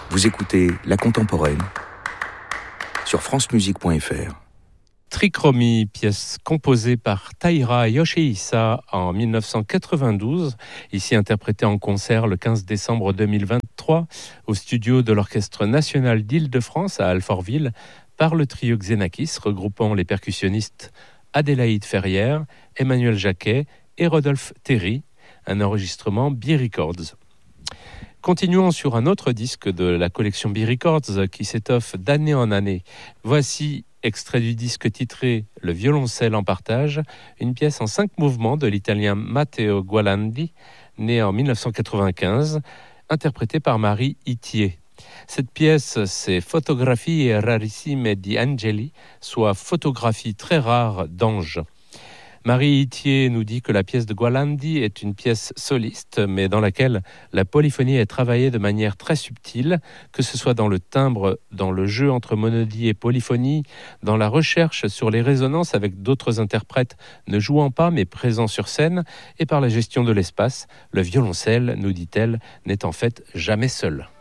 Vous écoutez La Contemporaine sur francemusique.fr. Trichromie, pièce composée par Taira Yoshihisa en 1992, ici interprétée en concert le 15 décembre 2023 au studio de l'Orchestre national d'Île-de-France à Alfortville par le trio Xenakis regroupant les percussionnistes Adélaïde Ferrière, Emmanuel Jacquet et Rodolphe Terry, un enregistrement B-Records. Continuons sur un autre disque de la collection B-Records qui s'étoffe d'année en année. Voici, extrait du disque titré « Le violoncelle en partage », une pièce en 5 mouvements de l'italien Matteo Gualandi, né en 1995, interprétée par Marie Itier. Cette pièce, c'est Fotografie rarissime di angeli, soit photographie très rare d'anges. Marie Itier nous dit que la pièce de Gualandi est une pièce soliste, mais dans laquelle la polyphonie est travaillée de manière très subtile, que ce soit dans le timbre, dans le jeu entre monodie et polyphonie, dans la recherche sur les résonances avec d'autres interprètes ne jouant pas mais présents sur scène, et par la gestion de l'espace. Le violoncelle, nous dit-elle, n'est en fait jamais seul.